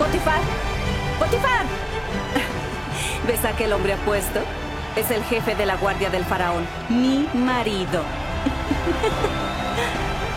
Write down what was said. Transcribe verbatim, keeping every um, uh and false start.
¡Potifar! ¡Potifar! ¿Ves a aquel hombre apuesto? Es el jefe de la guardia del faraón, mi marido.